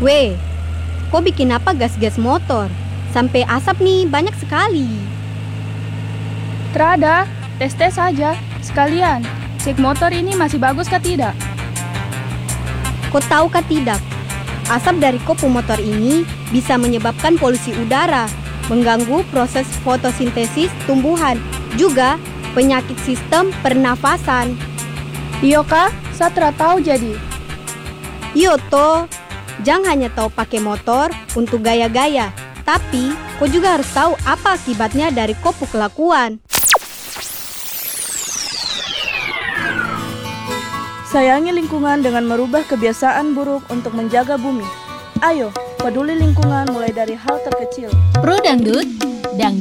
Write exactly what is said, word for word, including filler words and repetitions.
Weh, kok bikin apa gas-gas motor? Sampai asap nih banyak sekali. Terada, tes-tes saja. Sekalian, cek motor ini masih bagus kah tidak? Kau tahu kah tidak? Asap dari kopu motor ini bisa menyebabkan polusi udara, mengganggu proses fotosintesis tumbuhan, juga penyakit sistem pernafasan. Iyo kah? Saya tidak tahu jadi. Iyo toh, jangan hanya tahu pakai motor untuk gaya-gaya, tapi kau juga harus tahu apa akibatnya dari kopu kelakuan. Sayangi lingkungan dengan merubah kebiasaan buruk untuk menjaga bumi. Ayo, peduli lingkungan mulai dari hal terkecil. Pro Dangdut